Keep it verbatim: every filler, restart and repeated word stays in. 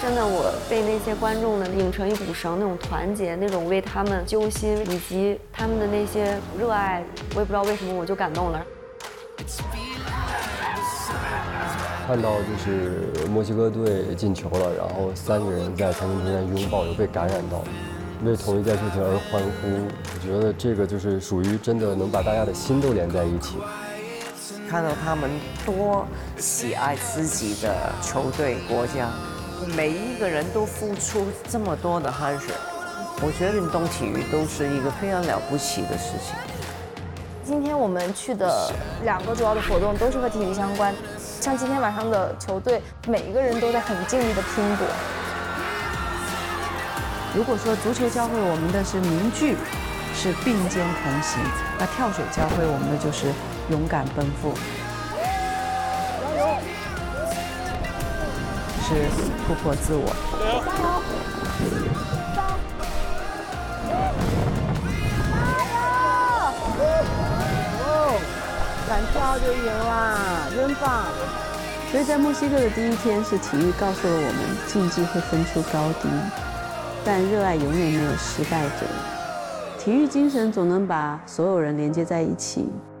真的，我被那些观众的拧成一股绳，那种团结，那种为他们揪心，以及他们的那些热爱，我也不知道为什么我就感动了。 看到就是墨西哥队进球了，然后三个人在餐厅中间拥抱，有被感染到，为同一件事情而欢呼。我觉得这个就是属于真的能把大家的心都连在一起。 看到他们多喜爱自己的球队国家，每一个人都付出这么多的汗水，我觉得运动体育都是一个非常了不起的事情。 今天我们去的两个主要的活动都是和体育相关，像今天晚上的球队，每一个人都在很尽力的拼搏。 如果说足球教会我们的是凝聚，是并肩同行，那跳水教会我们的就是勇敢奔赴，是突破自我。 敢跳就赢啦，真棒！ 所以在墨西哥的第一天，是体育告诉了我们，竞技会分出高低，但热爱永远没有失败者。体育精神总能把所有人连接在一起。